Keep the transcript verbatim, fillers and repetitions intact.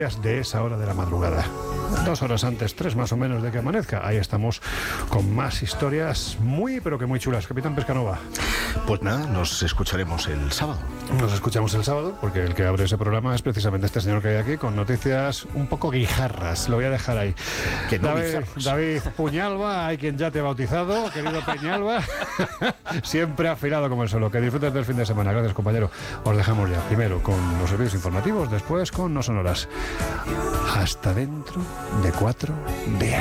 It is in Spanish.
de esa hora de la madrugada. Dos horas antes, tres más o menos de que amanezca. Ahí estamos con más historias muy, pero que muy chulas. Capitán Pescanova. Pues nada, nos escucharemos el sábado. Nos escuchamos el sábado, porque el que abre ese programa es precisamente este señor que hay aquí, con noticias un poco guijarras. Lo voy a dejar ahí. Que no David, guijarras. David Puñalba, hay quien ya te ha bautizado, querido Peñalba. Siempre afilado como el solo. Que disfrutes del fin de semana. Gracias, compañero. Os dejamos ya, primero con los servicios informativos, después con No Sonoras. Hasta dentro de cuatro días.